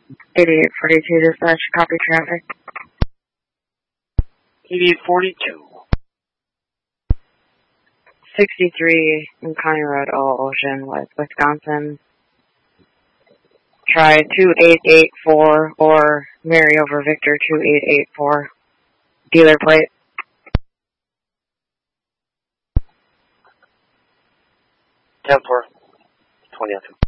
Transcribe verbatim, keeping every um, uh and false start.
eighty-eight forty-two dispatch, copy traffic. eighty-eight forty-two. sixty-three in County Road, Old Ocean, West Wisconsin. Try two eight eight four or Mary over Victor two eight eight four. Dealer plate. ten four. twenty oh two.